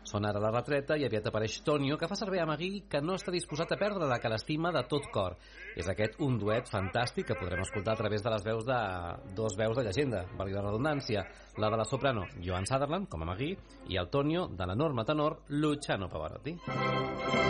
Sona ara la retreta i aviat apareix Tonio, que fa servir a Magui, que no està disposat a perdre-la, que l'estima de tot cor. És aquest un duet fantàstic que podrem escoltar a través de les veus de dos veus de llegenda, valgui la redundància, la de la soprano Joan Sutherland, com a Magui, i el Tonio de l'enorme tenor Luciano Pavarotti.